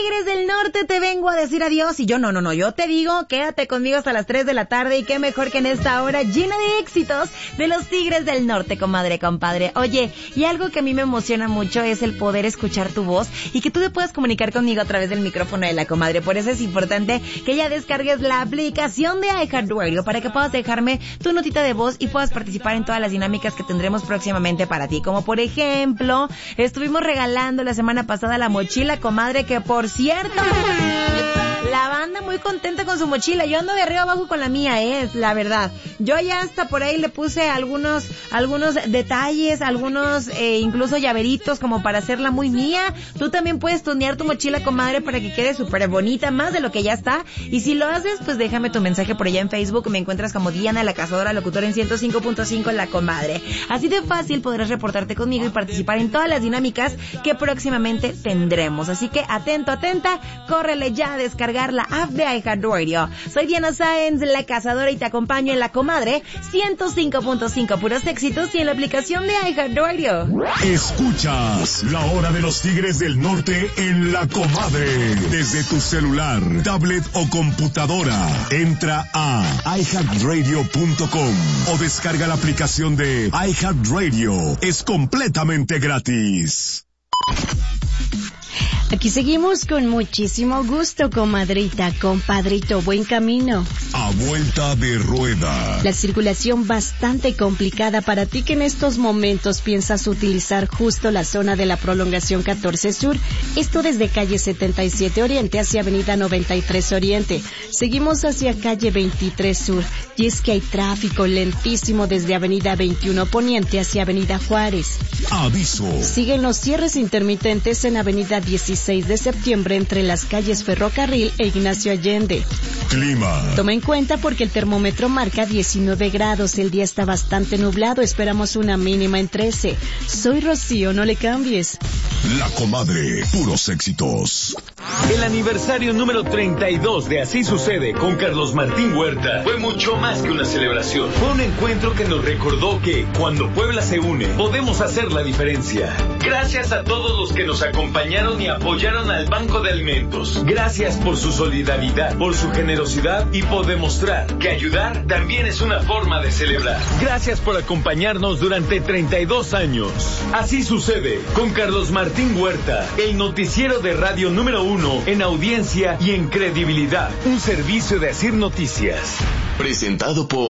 Tigres del Norte te vengo a decir adiós. Y yo no, yo te digo, quédate conmigo hasta las 3 de la tarde. Y qué mejor que en esta hora llena de éxitos de los Tigres del Norte, comadre, compadre. Oye, y algo que a mí me emociona mucho es el poder escuchar tu voz y que tú te puedas comunicar conmigo a través del micrófono de la comadre. Por eso es importante que ya descargues la aplicación de iHeartRadio para que puedas dejarme tu notita de voz y puedas participar en todas las dinámicas que tendremos próximamente para ti. Como por ejemplo, estuvimos regalando la semana pasada la mochila, comadre, que por cierto, la banda muy contenta con su mochila. Yo ando de arriba abajo con la mía, es la verdad. Yo ya hasta por ahí le puse algunos detalles, incluso llaveritos como para hacerla muy mía. Tú también puedes tunear tu mochila, comadre, para que quede súper bonita, más de lo que ya está. Y si lo haces, pues déjame tu mensaje por allá en Facebook. Me encuentras como Diana, la cazadora locutora en 105.5, la comadre. Así de fácil podrás reportarte conmigo y participar en todas las dinámicas que próximamente tendremos. Así que atento, atenta, córrele ya a descargar la app de iHeartRadio. Soy Diana Sáenz, la cazadora, y te acompaño en la comadre 105.5 puros éxitos y en la aplicación de iHeartRadio. Escuchas La Hora de los Tigres del Norte en la comadre. Desde tu celular, tablet o computadora, entra a iHeartRadio.com o descarga la aplicación de iHeartRadio. Es completamente gratis. Aquí seguimos con muchísimo gusto, comadrita, compadrito, buen camino. A vuelta de rueda. La circulación bastante complicada para ti que en estos momentos piensas utilizar justo la zona de la prolongación 14 Sur. Esto desde calle 77 Oriente hacia avenida 93 Oriente. Seguimos hacia calle 23 Sur. Y es que hay tráfico lentísimo desde avenida 21 Poniente hacia avenida Juárez. Aviso. Siguen los cierres intermitentes en avenida 16 de septiembre entre las calles Ferrocarril e Ignacio Allende. Clima. Toma en cuenta porque el termómetro marca 19 grados. El día está bastante nublado. Esperamos una mínima en 13. Soy Rocío, no le cambies. La comadre, puros éxitos. El aniversario número 32 de Así Sucede con Carlos Martín Huerta fue mucho más que una celebración. Fue un encuentro que nos recordó que cuando Puebla se une, podemos hacer la diferencia. Gracias a todos los que nos acompañaron y apoyaron al Banco de Alimentos. Gracias por su solidaridad, por su generosidad y por demostrar que ayudar también es una forma de celebrar. Gracias por acompañarnos durante 32 años. Así Sucede con Carlos Martín Huerta, el noticiero de radio número 1 en audiencia y en credibilidad. Un servicio de Asir Noticias. Presentado por